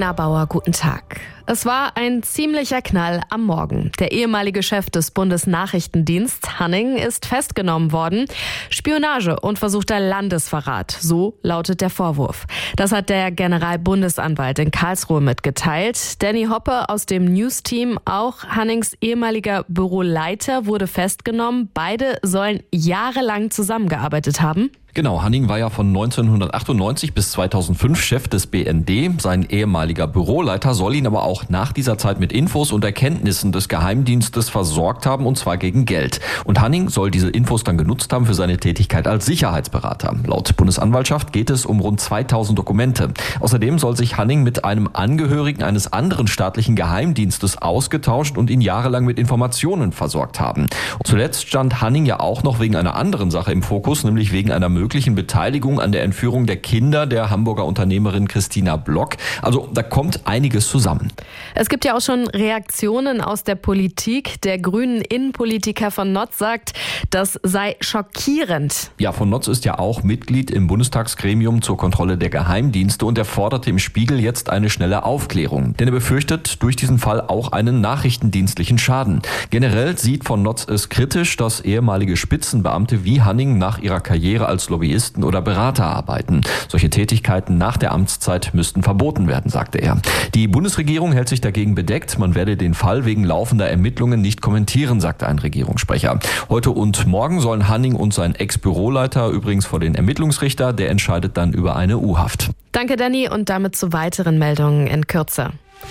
Lena Bauer, guten Tag. Es war ein ziemlicher Knall am Morgen. Der ehemalige Chef des Bundesnachrichtendiensts, Hanning, ist festgenommen worden. Spionage und versuchter Landesverrat, so lautet der Vorwurf. Das hat der Generalbundesanwalt in Karlsruhe mitgeteilt. Danny Hoppe aus dem News-Team, auch Hannings ehemaliger Büroleiter, wurde festgenommen. Beide sollen jahrelang zusammengearbeitet haben. Genau, Hanning war ja von 1998 bis 2005 Chef des BND. Sein ehemaliger Büroleiter soll ihn aber auch nach dieser Zeit mit Infos und Erkenntnissen des Geheimdienstes versorgt haben, und zwar gegen Geld. Und Hanning soll diese Infos dann genutzt haben für seine Tätigkeit als Sicherheitsberater. Laut Bundesanwaltschaft geht es um rund 2000 Dokumente. Außerdem soll sich Hanning mit einem Angehörigen eines anderen staatlichen Geheimdienstes ausgetauscht und ihn jahrelang mit Informationen versorgt haben. Und zuletzt stand Hanning ja auch noch wegen einer anderen Sache im Fokus, nämlich wegen einer möglichen Beteiligung an der Entführung der Kinder der Hamburger Unternehmerin Christina Block. Also da kommt einiges zusammen. Es gibt ja auch schon Reaktionen aus der Politik. Der grünen Innenpolitiker von Notz sagt, das sei schockierend. Ja, von Notz ist ja auch Mitglied im Bundestagsgremium zur Kontrolle der Geheimdienste und er forderte im Spiegel jetzt eine schnelle Aufklärung. Denn er befürchtet durch diesen Fall auch einen nachrichtendienstlichen Schaden. Generell sieht von Notz es kritisch, dass ehemalige Spitzenbeamte wie Hanning nach ihrer Karriere als Lobbyisten oder Berater arbeiten. Solche Tätigkeiten nach der Amtszeit müssten verboten werden, sagte er. Die Bundesregierung hält sich dagegen bedeckt. Man werde den Fall wegen laufender Ermittlungen nicht kommentieren, sagte ein Regierungssprecher. Heute und morgen sollen Hanning und sein Ex-Büroleiter übrigens vor den Ermittlungsrichter. Der entscheidet dann über eine U-Haft. Danke, Danny, und damit zu weiteren Meldungen in Kürze.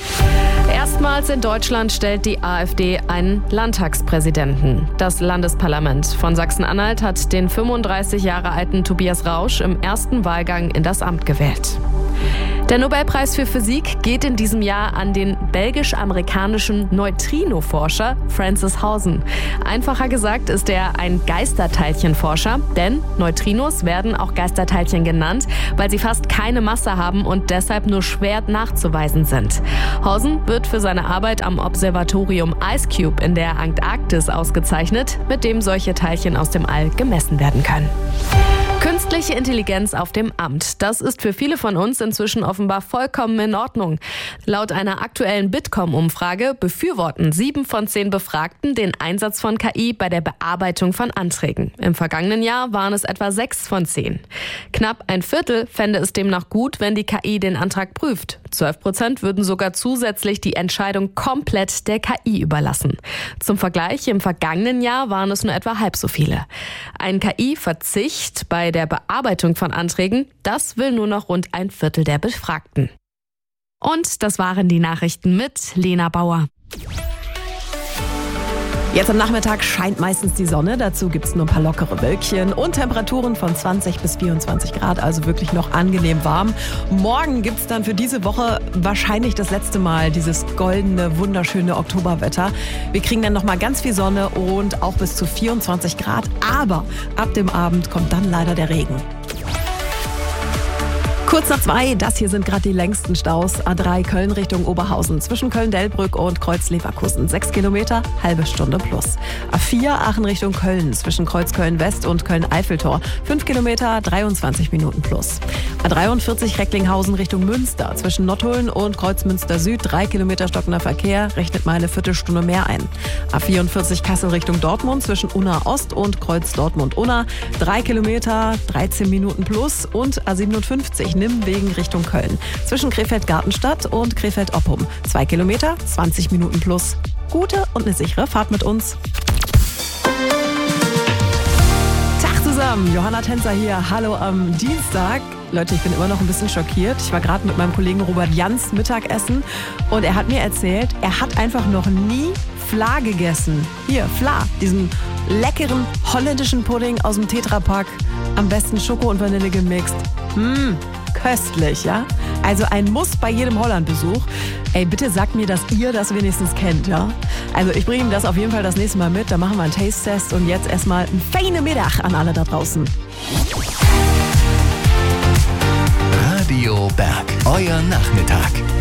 Erstmals in Deutschland stellt die AfD einen Landtagspräsidenten. Das Landesparlament von Sachsen-Anhalt hat den 35 Jahre alten Tobias Rausch im ersten Wahlgang in das Amt gewählt. Der Nobelpreis für Physik geht in diesem Jahr an den belgisch-amerikanischen Neutrino-Forscher Francis Hausen. Einfacher gesagt ist er ein Geisterteilchenforscher, denn Neutrinos werden auch Geisterteilchen genannt, weil sie fast keine Masse haben und deshalb nur schwer nachzuweisen sind. Hausen wird für seine Arbeit am Observatorium IceCube in der Antarktis ausgezeichnet, mit dem solche Teilchen aus dem All gemessen werden können. Künstliche Intelligenz auf dem Amt. Das ist für viele von uns inzwischen offenbar vollkommen in Ordnung. Laut einer aktuellen Bitkom-Umfrage befürworten 7 von 10 Befragten den Einsatz von KI bei der Bearbeitung von Anträgen. Im vergangenen Jahr waren es etwa 6 von 10. Knapp ein Viertel fände es demnach gut, wenn die KI den Antrag prüft. 12% würden sogar zusätzlich die Entscheidung komplett der KI überlassen. Zum Vergleich, im vergangenen Jahr waren es nur etwa halb so viele. Ein KI-Verzicht bei der Bearbeitung von Anträgen, das will nur noch rund ein Viertel der Befragten. Und das waren die Nachrichten mit Lena Bauer. Jetzt am Nachmittag scheint meistens die Sonne, dazu gibt es nur ein paar lockere Wölkchen und Temperaturen von 20 bis 24 Grad, also wirklich noch angenehm warm. Morgen gibt es dann für diese Woche wahrscheinlich das letzte Mal dieses goldene, wunderschöne Oktoberwetter. Wir kriegen dann nochmal ganz viel Sonne und auch bis zu 24 Grad, aber ab dem Abend kommt dann leider der Regen. Kurz nach 2, das hier sind gerade die längsten Staus. A3 Köln Richtung Oberhausen, zwischen Köln-Delbrück und Kreuz-Leverkusen. 6 Kilometer, halbe Stunde plus. A4 Aachen Richtung Köln, zwischen Kreuz Köln-West und Köln-Eiffeltor. 5 Kilometer, 23 Minuten plus. A43 Recklinghausen Richtung Münster, zwischen Nottuln und Kreuzmünster Süd. 3 Kilometer stockender Verkehr, rechnet mal eine Viertelstunde mehr ein. A44 Kassel Richtung Dortmund, zwischen Unna Ost und Kreuz Dortmund-Unna. 3 Kilometer, 13 Minuten plus. Und A57 Nimwegen Richtung Köln. Zwischen Krefeld-Gartenstadt und Krefeld-Oppum. 2 Kilometer, 20 Minuten plus. Gute und eine sichere Fahrt mit uns. Tag zusammen, Johanna Tänzer hier. Hallo am Dienstag. Leute, ich bin immer noch ein bisschen schockiert. Ich war gerade mit meinem Kollegen Robert Jans Mittagessen und er hat mir erzählt, er hat einfach noch nie Fla gegessen. Hier, Fla, diesen leckeren holländischen Pudding aus dem Tetrapack. Am besten Schoko und Vanille gemixt. Köstlich, ja? Also ein Muss bei jedem Holland-Besuch. Ey, bitte sagt mir, dass ihr das wenigstens kennt, ja? Also ich bringe ihm das auf jeden Fall das nächste Mal mit. Da machen wir einen Taste-Test und jetzt erstmal einen feinen Mittag an alle da draußen. Radio Berg, euer Nachmittag.